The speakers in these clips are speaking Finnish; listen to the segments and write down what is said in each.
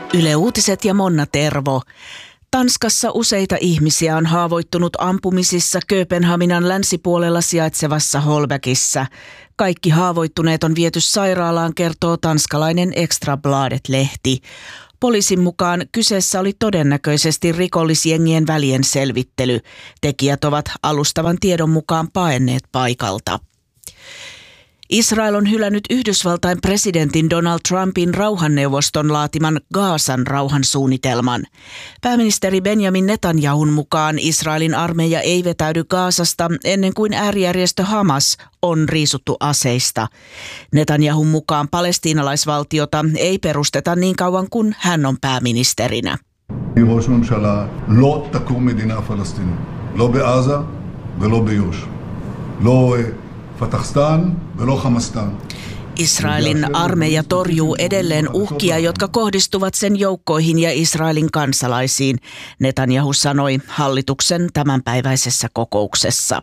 Yle Uutiset ja Monna Tervo. Tanskassa useita ihmisiä on haavoittunut ampumisissa Kööpenhaminan länsipuolella sijaitsevassa Holbækissa. Kaikki haavoittuneet on viety sairaalaan, kertoo tanskalainen Ekstrabladet-lehti. Poliisin mukaan kyseessä oli todennäköisesti rikollisjengien välien selvittely. Tekijät ovat alustavan tiedon mukaan paenneet paikalta. Israel on hylännyt Yhdysvaltain presidentin Donald Trumpin rauhanneuvoston laatiman Gazan rauhansuunnitelman. Pääministeri Benjamin Netanyahun mukaan Israelin armeija ei vetäydy Gazasta ennen kuin äärijärjestö Hamas on riisuttu aseista. Netanyahun mukaan palestiinalaisvaltiota ei perusteta niin kauan kuin hän on pääministerinä. ראש ממשלה לא תקום מדינה פלסטינית, לא בעזה ולא ביו"ש. לא פתחסטן ולא חמאסטן. Israelin armeija torjuu edelleen uhkia, jotka kohdistuvat sen joukkoihin ja Israelin kansalaisiin, Netanyahu sanoi hallituksen tämänpäiväisessä kokouksessa.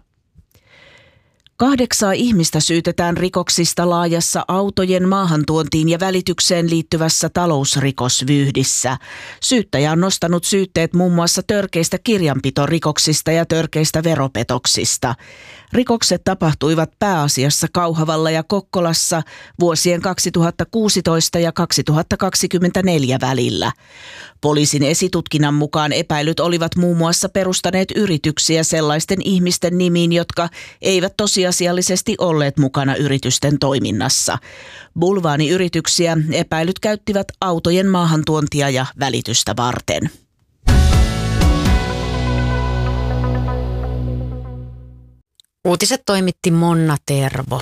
8 ihmistä syytetään rikoksista laajassa autojen maahantuontiin ja välitykseen liittyvässä talousrikosvyyhdissä. Syyttäjä on nostanut syytteet muun muassa törkeistä kirjanpitorikoksista ja törkeistä veropetoksista. Rikokset tapahtuivat pääasiassa Kauhavalla ja Kokkolassa vuosien 2016 ja 2024 välillä. Poliisin esitutkinnan mukaan epäilyt olivat muun muassa perustaneet yrityksiä sellaisten ihmisten nimiin, jotka eivät tosiasiallisesti olleet mukana yritysten toiminnassa. Bulvaaniyrityksiä epäilyt käyttivät autojen maahantuontia ja välitystä varten. Uutiset toimitti Monna Tervo.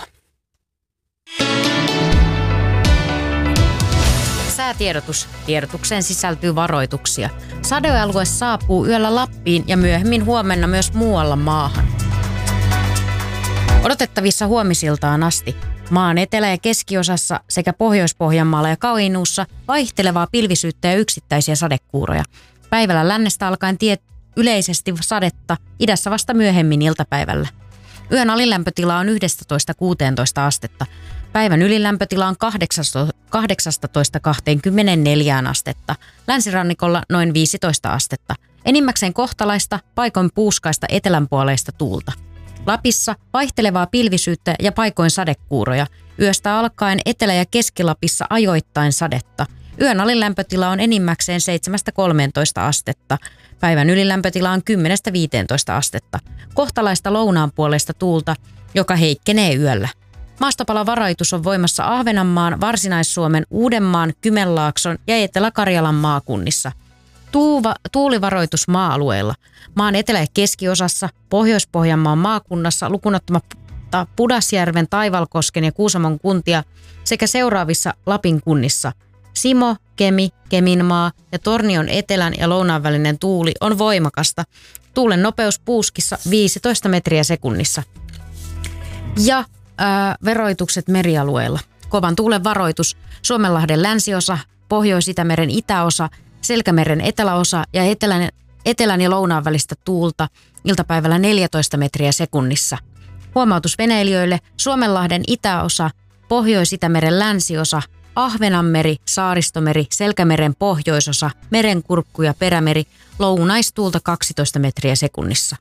Säätiedotus. Tiedotukseen sisältyy varoituksia. Sadealue saapuu yöllä Lappiin ja myöhemmin huomenna myös muualla maahan. Odotettavissa huomisiltaan asti. Maan etelä- ja keskiosassa sekä Pohjois-Pohjanmaalla ja Kainuussa vaihtelevaa pilvisyyttä ja yksittäisiä sadekuuroja. Päivällä lännestä alkaen yleisesti sadetta, idässä vasta myöhemmin iltapäivällä. Yön alilämpötila on 11–16 astetta. Päivän ylilämpötila on 18–24 astetta. Länsirannikolla noin 15 astetta. Enimmäkseen kohtalaista, paikoin puuskaista etelänpuoleista tuulta. Lapissa vaihtelevaa pilvisyyttä ja paikoin sadekuuroja. Yöstä alkaen Etelä- ja Keski-Lapissa ajoittain sadetta. Yön alilämpötila on enimmäkseen 7–13 astetta. Päivän ylilämpötila on 10–15 astetta. Kohtalaista lounaanpuoleista tuulta, joka heikkenee yöllä. Maastopalavarajoitus on voimassa Ahvenanmaan, Varsinais-Suomen, Uudenmaan, Kymenlaakson ja Etelä-Karjalan maakunnissa. Tuulivaroitus maa-alueilla. Maan etelä- ja keskiosassa, Pohjois-Pohjanmaan maakunnassa lukunottamatta Pudasjärven, Taivalkosken ja Kuusamon kuntia sekä seuraavissa Lapin kunnissa. Simo, Kemi, Keminmaa ja Tornion etelän ja lounaan välinen tuuli on voimakasta. Tuulen nopeus puuskissa 15 metriä sekunnissa. Ja veroitukset merialueilla. Kovan tuulen varoitus Suomenlahden länsiosa, Pohjois-Itämeren itäosa, Selkämeren eteläosa ja etelän ja lounaan välistä tuulta iltapäivällä 14 metriä sekunnissa. Huomautus veneilijöille Suomenlahden itäosa, Pohjois-Itämeren länsiosa, Ahvenanmeri, Saaristomeri, Selkämeren pohjoisosa, Merenkurkku ja Perämeri, lounaistuulta 12 metriä sekunnissa.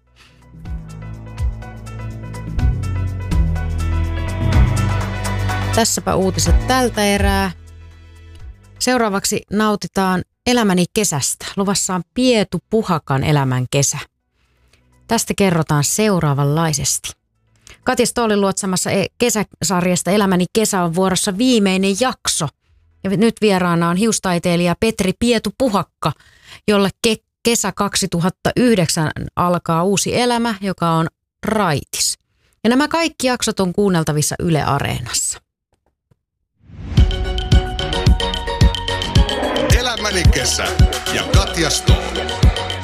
Tässäpä uutiset tältä erää. Seuraavaksi nautitaan Elämäni kesästä. Luvassa on Pietu Puhakan elämän kesä. Tästä kerrotaan seuraavanlaisesti. Katja Stoolin luotsamassa kesäsarjasta Elämäni kesä on vuorossa viimeinen jakso. Ja nyt vieraana on hiustaiteilija Petri Pietu Puhakka, jolle kesä 2009 alkaa uusi elämä, joka on raitis. Ja nämä kaikki jaksot on kuunneltavissa Yle Areenassa. Elämäni kesä ja Katja Stoll.